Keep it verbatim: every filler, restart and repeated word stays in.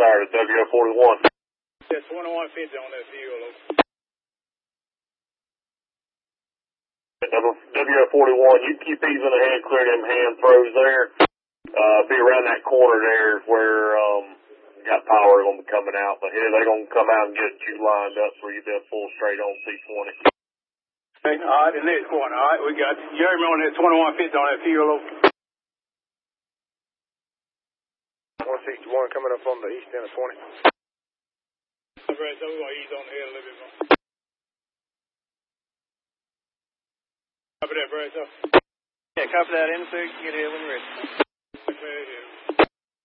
Sorry, W F forty-one. Yeah, twenty-one fifty on that fuel. W F forty-one, you keep these in the hand, clear them hand throws there. Uh, be around that corner there where, um, you got power going to be coming out. But here, they're going to come out and get you lined up so you be full straight on C twenty. Okay, all right, the next one. All right, we got Jeremy on that twenty-one fifty on that fuel. one sixty-one coming up on the east end of twenty. All right, so we're going to ease on the head a little bit more. Copy that, Brad, so. Yeah, copy that in, so you can get here when you're ready. Okay, yeah.